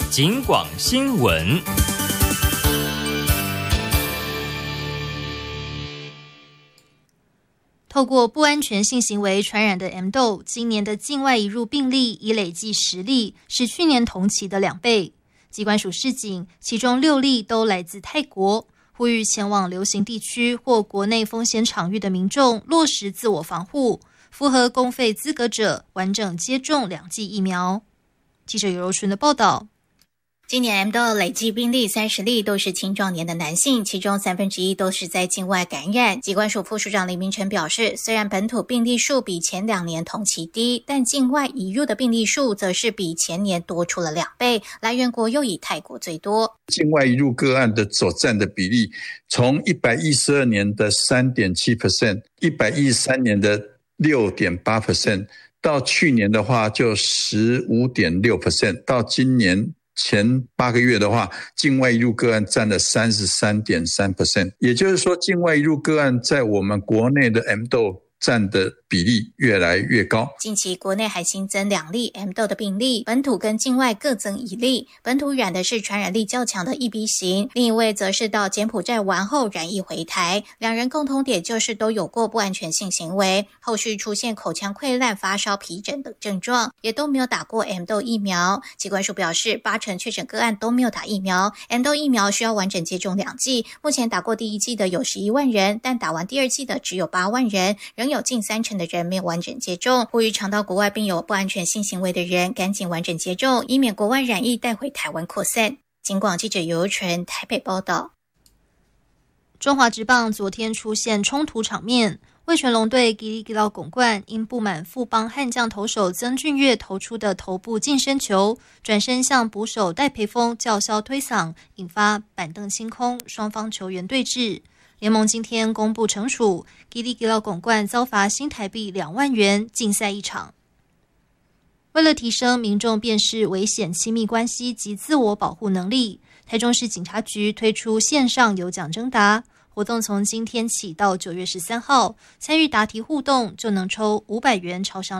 警广新闻。 透过不安全性行为传染的 M 痘，今年的境外移入病例已累计10例，是去年同期的2倍。疾管署示警，其中6例都来自泰国，呼吁前往流行地区或国内风险场域的民众落实自我防护，符合公费资格者完整接种2剂疫苗。记者尤柔纯的报道。 今年 M 痘累计病例30例，都是青壮年的男性，其中1/3都是在境外感染。疾管署副署长林明成表示，虽然本土病例数比前2年同期低，但境外移入的病例数则是比前年多出了2倍，来源国又以泰国最多。 境外移入个案的所占的比例，从112年的 3.7%， 113年的 6.8%， 到去年的话就 15.6%， 到今年前8个月的话，境外移入个案占了 33.3%， 也就是说境外移入个案在我们国内的 M 痘占的比例越来越高。 近期国内还新增2例 M 痘的病例，本土跟境外各增1例。本土染的是传染力较强的EB型，另一位则是到柬埔寨完后染疫回台，两人共同点就是都有过不安全性行为，后续出现口腔溃烂、发烧、皮疹等症状，也都没有打过 M 痘疫苗。疾管署表示，80%确诊个案都没有打疫苗， M 痘疫苗需要完整接种2剂，目前打过第1剂的有11万人，但打完第2剂的只有8万人，仍有近30%的人没有完整接种，呼吁常到国外并有不安全性行为的人赶紧完整接种，以免国外染疫带回台湾扩散。警广记者尤纯台北报道。 中华职棒昨天出现冲突场面，味全龙队吉力吉劳拱冠因不满富邦悍将投手曾峻岳投出的头部近身球，转身向捕手戴培峰叫嚣推搡，引发板凳清空，双方球员对峙。联盟今天公布惩处，吉力吉劳拱冠遭罚新台币2万元，禁赛1场。为了提升民众辨识危险亲密关系及自我保护能力，台中市警察局推出线上有奖征答活动，从今天起到9月13号，参与答题互动就能抽500元超商